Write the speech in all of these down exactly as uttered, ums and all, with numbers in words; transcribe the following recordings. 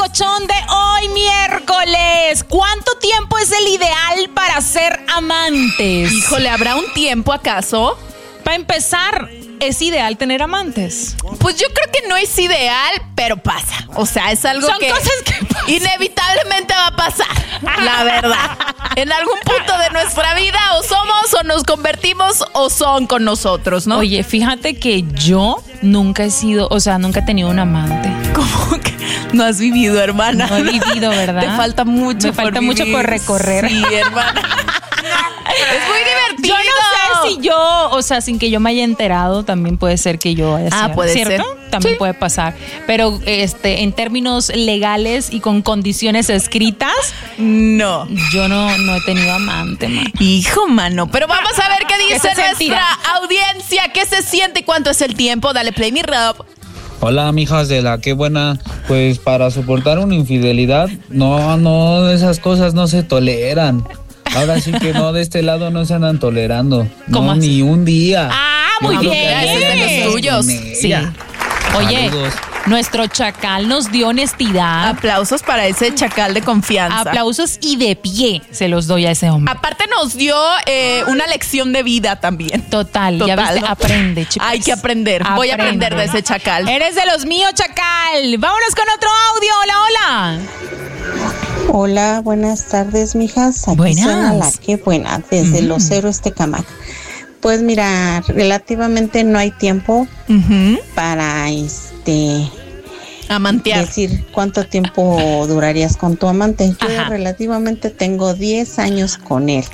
locochón de hoy miércoles. ¿Cuánto tiempo es el ideal para ser amantes? Híjole, ¿habrá un tiempo acaso? Para empezar, ¿es ideal tener amantes? Pues yo creo que no es ideal, pero pasa. O sea, es algo Son que cosas que pasan. Inevitablemente va a pasar, la verdad. En algún punto de nuestra vida o somos o nos convertimos o son con nosotros, ¿no? Oye, fíjate que yo nunca he sido, o sea, nunca he tenido un amante. ¿Cómo que no has vivido, hermana? No he vivido, ¿verdad? Te falta mucho Me por falta vivir. mucho por recorrer. Sí, hermana. Es muy divertido. Yo no sé si yo, o sea, sin que yo me haya enterado, también puede ser que yo haya Ah, sido, puede ¿cierto? ser. También Sí. puede pasar. Pero este, en términos legales y con condiciones escritas, No. yo no, no he tenido amante, man. Hijo, mano. Pero vamos a ver qué dice se nuestra sentirá? audiencia. ¿Qué se siente y cuánto es el tiempo? Dale play, mi Rob. Hola, mijas de la qué buena. Pues para soportar una infidelidad, no, no, esas cosas no se toleran. Ahora sí que no, de este lado no se andan tolerando. ¿Cómo No, así? ni un día. Ah, Yo muy creo bien. que allá Ese es de están los tuyos. con ella. Sí. Oye, Saludos. nuestro chacal nos dio honestidad, Aplausos para ese chacal de confianza. aplausos y de pie se los doy a ese hombre. Aparte nos dio eh, una lección de vida también. Total, ya Total. viste, aprende, chicos. Hay que aprender. Voy a aprender de ese chacal. Eres de los míos, chacal. Vámonos con otro audio. Hola, hola. Hola, buenas tardes, mijas. Aquí Buenas. suena la que buena, desde Mm. Los Héroes Tecamac. Pues mira, relativamente no hay tiempo Ujú. para este Amantear. decir cuánto tiempo durarías con tu amante. Yo Ajá. relativamente tengo diez años con él.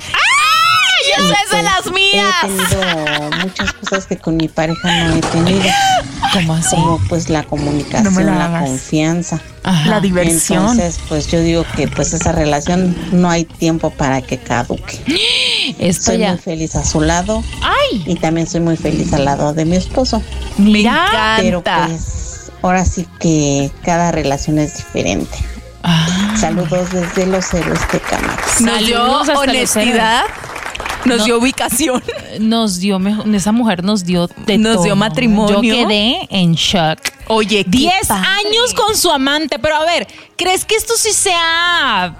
¡Ay, esa es de las mías! He tenido muchas cosas que con mi pareja no he tenido, ¿Cómo así? como pues la comunicación, No me la la hagas. confianza. Ajá. La diversión. Entonces, pues yo digo que pues esa relación no hay tiempo para que caduque. Esto Soy ya. muy feliz a su lado ¡Ay! y también soy muy feliz al lado de mi esposo. Mira. Pero Canta. pues ahora sí que cada relación es diferente. Ah, Saludos desde Los Héroes Tecamac. Nos dio Saludos hasta honestidad. Nos No. dio ubicación. nos dio, mejor- esa mujer nos dio de Nos todo. dio matrimonio. Yo quedé en shock. Oye, qué Diez padre. años con su amante. Pero a ver, ¿crees que esto sí sea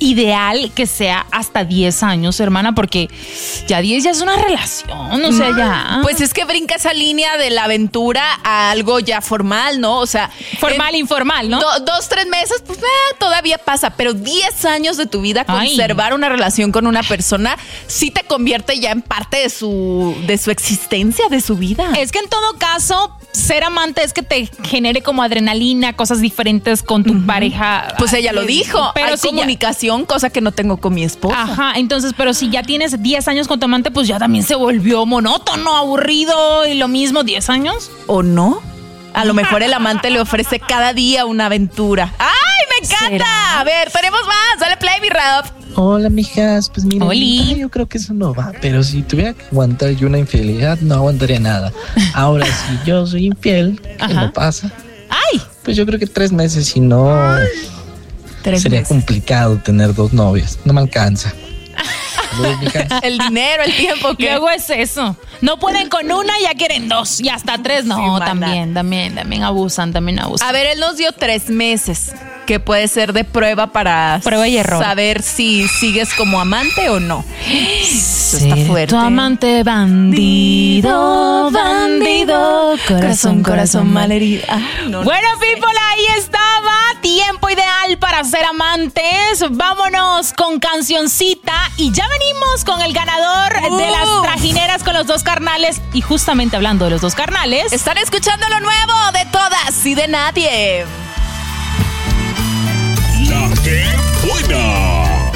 ideal que sea hasta diez años, hermana? Porque ya diez ya es una relación, o sea, ya. Pues es que brinca esa línea de la aventura a algo ya formal, ¿no? O sea, Formal, en informal, ¿no? do- dos, tres meses, pues eh, todavía pasa, pero diez años de tu vida Ay. conservar una relación con una persona sí te convierte ya en parte de su, de su existencia, de su vida. Es que en todo caso, ser amante es que te genere como adrenalina, cosas diferentes con tu pareja. Pues ella lo dijo, Pero hay si ya- comunicación, cosa que no tengo con mi esposa. Ajá, entonces, pero si ya tienes diez años con tu amante, pues ya también se volvió monótono, aburrido y lo mismo, diez años. ¿O no? A lo mejor el amante le ofrece cada día una aventura. ¡Ay, me encanta! ¿Será? A ver, tenemos más. Dale play, mi Rob. Hola, mijas. Pues mira, Oli. yo creo que eso no va. Pero si tuviera que aguantar yo una infidelidad, no aguantaría nada. Ahora, si yo soy infiel, ¿qué Ajá. me pasa? ¡Ay! Pues yo creo que tres meses, si no, Tres sería meses. complicado tener dos novias. No me alcanza. Saludos, mijas. El dinero, el tiempo, ¿qué? Luego es eso. No pueden con una, ya quieren dos y hasta tres. No, Sí, mana. también, también, también abusan, también abusan. A ver, él nos dio tres meses, que puede ser de prueba para Prueba y error. saber si sigues como amante o no. Eso está Ser fuerte. Tu amante bandido, bandido, corazón, corazón malherido. Ay, no, Bueno, no sé. people, ahí estaba. Tiempo ideal para ser amantes. Vámonos con cancioncita y ya venimos con el ganador Uh. de las trajineras con los dos carnales. Y justamente hablando de los dos carnales, Están escuchando lo nuevo de todas y de nadie. La que buena.